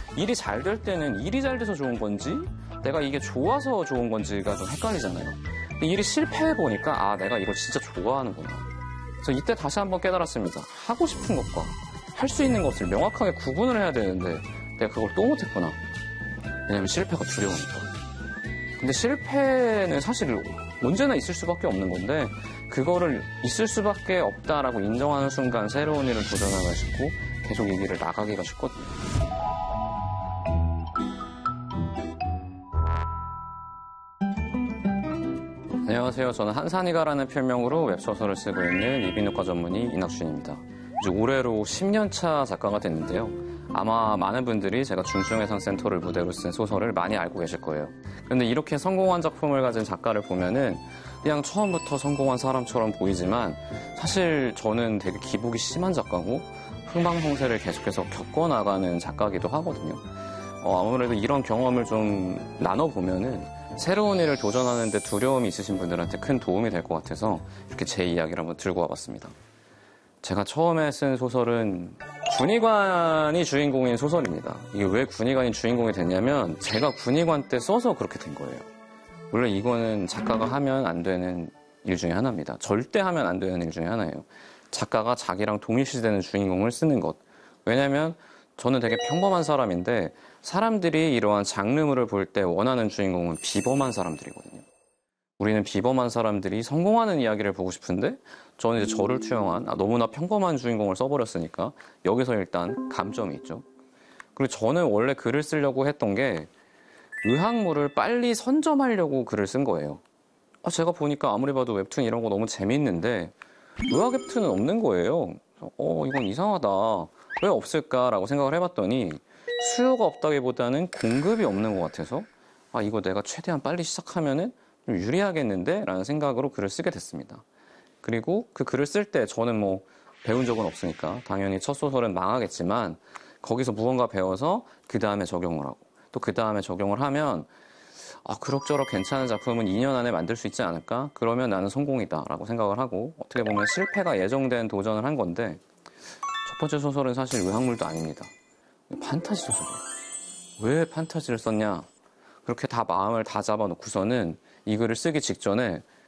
일이 잘 될 때는 일이 잘 돼서 좋은 건지 내가 이게 좋아서 좋은 건지가 좀 헷갈리잖아요. 근데 일이 실패해보니까 아, 내가 이걸 진짜 좋아하는구나. 그래서 이때 다시 한번 깨달았습니다. 하고 싶은 것과 할 수 있는 것을 명확하게 구분을 해야 되는데 내가 그걸 또 못했구나. 왜냐면 실패가 두려우니까. 근데 실패는 사실 언제나 있을 수밖에 없는 건데 그거를 있을 수밖에 없다라고 인정하는 순간 새로운 일을 도전하기가 쉽고 계속 이 길을 나가기가 쉽거든요. 안녕하세요. 저는 한산이가라는 필명으로 웹소설을 쓰고 있는 이비인후과 전문의 이낙준입니다. 이제 올해로 10년차 작가가 됐는데요. 아마 많은 분들이 제가 중증외상센터를 무대로 쓴 소설을 많이 알고 계실 거예요. 그런데 이렇게 성공한 작품을 가진 작가를 보면은 그냥 처음부터 성공한 사람처럼 보이지만 사실 저는 되게 기복이 심한 작가고 흥망성쇠를 계속해서 겪어나가는 작가이기도 하거든요. 아무래도 이런 경험을 좀 나눠보면은 새로운 일을 도전하는데 두려움이 있으신 분들한테 큰 도움이 될 것 같아서 이렇게 제 이야기를 한번 들고 와봤습니다. 제가 처음에 쓴 소설은 군의관이 주인공인 소설입니다. 이게 왜 군의관이 주인공이 됐냐면 제가 군의관 때 써서 그렇게 된 거예요. 원래 이거는 작가가 하면 안 되는 일 중에 하나입니다. 절대 하면 안 되는 일 중에 하나예요. 작가가 자기랑 동일시되는 주인공을 쓰는 것. 왜냐면 저는 되게 평범한 사람인데 사람들이 이러한 장르물을 볼 때 원하는 주인공은 비범한 사람들이거든요. 우리는 비범한 사람들이 성공하는 이야기를 보고 싶은데 저는 이제 저를 투영한 너무나 평범한 주인공을 써버렸으니까 여기서 일단 감점이 있죠. 그리고 저는 원래 글을 쓰려고 했던 게 의학물을 빨리 선점하려고 글을 쓴 거예요. 제가 보니까 아무리 봐도 웹툰 이런 거 너무 재밌는데 의학 웹툰은 없는 거예요. 이건 이상하다. 왜 없을까라고 생각을 해봤더니 수요가 없다기보다는 공급이 없는 것 같아서 이거 내가 최대한 빨리 시작하면은 좀 유리하겠는데? 라는 생각으로 글을 쓰게 됐습니다. 그리고 그 글을 쓸 때 저는 뭐 배운 적은 없으니까 당연히 첫 소설은 망하겠지만 거기서 무언가 배워서 그 다음에 적용을 하고 또 그 다음에 적용을 하면 그럭저럭 괜찮은 작품은 2년 안에 만들 수 있지 않을까? 그러면 나는 성공이다 라고 생각을 하고 어떻게 보면 실패가 예정된 도전을 한 건데 첫 번째 소설은 사실 의학물도 아닙니다. 판타지 소설이에요. 왜 판타지를 썼냐? 그렇게 다 마음을 다 잡아놓고서는 이 글을 쓰기 직전에